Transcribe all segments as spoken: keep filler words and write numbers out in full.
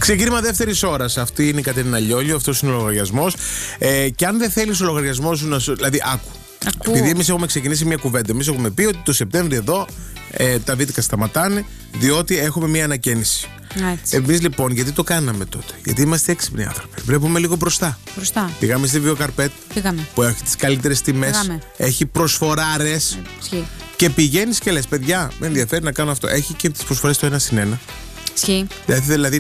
Ξεκίνημα δεύτερης ώρας. Αυτή είναι η Κατερίνα Λιόλιο, αυτός είναι ο λογαριασμός. Ε, και αν δεν θέλεις ο λογαριασμός σου να σου. Δηλαδή, άκου. Ακούω. Επειδή εμείς έχουμε ξεκινήσει μια κουβέντα, εμείς έχουμε πει ότι το Σεπτέμβριο εδώ ε, τα βίντεο σταματάνε, διότι έχουμε μια ανακαίνιση. Εμείς λοιπόν, γιατί το κάναμε τότε? Γιατί είμαστε έξυπνοι άνθρωποι. Βλέπουμε λίγο μπροστά. Μπροστά. Πήγαμε στη Βιοκαρπέτ, Πήγαμε. που έχει τις καλύτερες τιμές, Πήγαμε. έχει προσφοράρες. Ισχύει. Και πηγαίνεις και λες, παιδιά, με ενδιαφέρει να κάνω αυτό. Έχει και τις προσφορές το ένα συν ένα. Ισχύει. Δηλαδή, δηλαδή,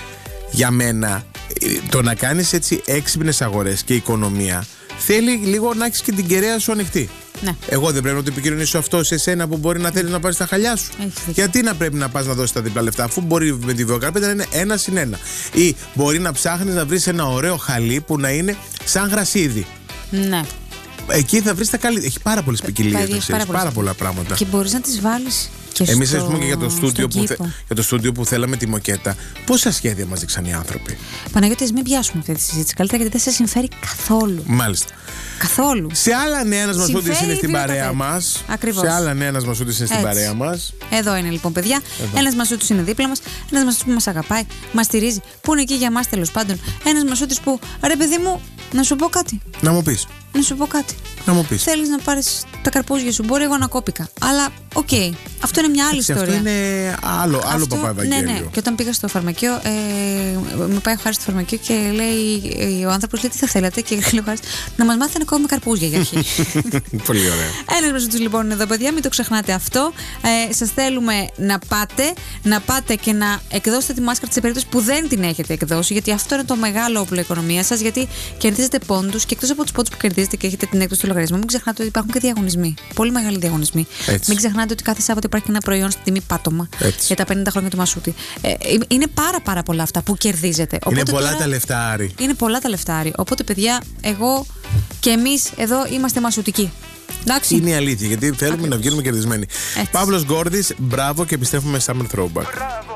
για μένα, το να κάνεις έτσι έξυπνες αγορές και οικονομία θέλει λίγο να έχεις και την κεραία σου ανοιχτή. Ναι. Εγώ δεν πρέπει να το επικοινωνήσω αυτό σε σένα που μπορεί να θέλει να πάρει τα χαλιά σου? Γιατί να πρέπει να πας να δώσεις τα διπλά λεφτά, αφού μπορεί με τη Βιοκαρπέτ να είναι ένα συν ένα. Ή μπορεί να ψάχνεις να βρεις ένα ωραίο χαλί που να είναι σαν γρασίδι. Ναι. Εκεί θα βρεις τα καλύτερα. Έχει πάρα πολλές ποικιλίες, να ξέρεις, πάρα πολλά πράγματα. Και μπορείς να τις βάλεις. Εμείς, ας πούμε, και για το στούντιο που, θε, για το στούντιο που θέλαμε τη μοκέτα, πόσα σχέδια μας δείξαν οι άνθρωποι. Παναγιώτη, μην πιάσουμε αυτή τη συζήτηση καλύτερα, γιατί δεν σε συμφέρει καθόλου. Μάλιστα. Καθόλου. Σε άλλα νέα, ένας Μασούτης είναι στην παρέα μας. Ακριβώς. Σε άλλα νέα, ένας Μασούτης είναι στην Έτσι. παρέα μας. Εδώ είναι λοιπόν, παιδιά. Ένας Μασούτης είναι δίπλα μας. Ένας Μασούτης που μας αγαπάει, μας στηρίζει, που είναι εκεί για μας τέλος πάντων. Ένας Μασούτης που, ρε παιδί μου, να σου πω κάτι. Να μου πεις. Να σου πω κάτι. Να μου πεις. Θέλεις να πάρεις τα καρπούζια σου, μπορεί εγώ να κόπηκα. Αλλά οκ, okay, αυτό είναι μια άλλη Εξι, ιστορία. Αυτό είναι άλλο, άλλο Παπά Ευαγγέλιο. Ναι, ναι. Και όταν πήγα στο φαρμακείο, ε, με πάει ο Χάρης στο φαρμακείο και λέει, ε, ο άνθρωπος λέει τι θα θέλατε. Και λέει ο Χάρης, να μας μάθει να κόβουμε καρπούζια για αρχή. Πολύ ωραία. Ένας Μασούτης λοιπόν εδώ, παιδιά, μην το ξεχνάτε αυτό. Ε, σας θέλουμε να πάτε, να πάτε και να εκδώσετε τη μάσκαρα σε περίπτωση που δεν την έχετε εκδώσει. Γιατί αυτό είναι το μεγάλο όπλο οικονομίας σας. Γιατί κερδίζετε πόντους και εκτός από τους πόντους που κερδίζετε και έχετε την έκδοση του λογαριασμού, μην ξεχνάτε ότι υπάρχουν και διαγωνισμοί. Πολύ μεγάλοι διαγωνισμοί. Έτσι. Μην ξεχνάτε ότι κάθε Σάββατο υπάρχει ένα προϊόν στην τιμή πάτωμα. Έτσι. Για τα πενήντα χρόνια του Μασούτη. Ε, είναι πάρα πάρα πολλά αυτά που κερδίζετε. Είναι Οπότε πολλά τώρα, τα λεφτά, Άρη. Είναι πολλά τα λεφτά, Άρη. Οπότε, παιδιά, εγώ και εμείς εδώ είμαστε μασουτικοί. Εντάξει. Είναι η αλήθεια, γιατί θέλουμε Ακριβώς. να βγαίνουμε κερδισμένοι. Παύλος Γκόρδης, μπράβο, και επιστρέφουμε Summer Throwback. Μπράβο.